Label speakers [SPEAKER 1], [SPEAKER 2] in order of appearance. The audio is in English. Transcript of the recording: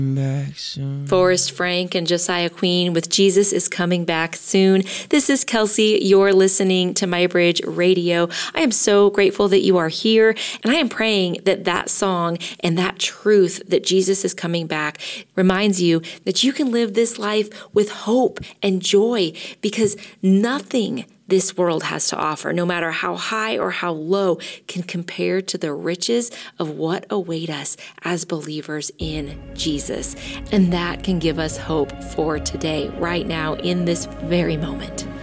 [SPEAKER 1] back soon.
[SPEAKER 2] Forrest Frank and Josiah Queen with Jesus is Coming Back Soon. This is Kelsey. You're listening to My Bridge Radio. I am so grateful that you are here, and I am praying that that song and that truth that Jesus is coming back reminds you that you can live this life with hope and joy, because nothing this world has to offer, no matter how high or how low, can compare to the riches of what await us as believers in Jesus. And that can give us hope for today, right now, in this very moment.